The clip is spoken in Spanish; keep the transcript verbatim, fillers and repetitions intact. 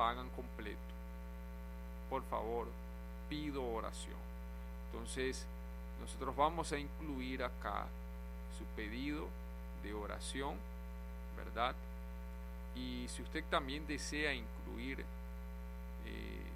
pagan completo. Por favor, pido oración. Entonces, nosotros vamos a incluir acá su pedido de oración, ¿verdad? Y si usted también desea incluir eh,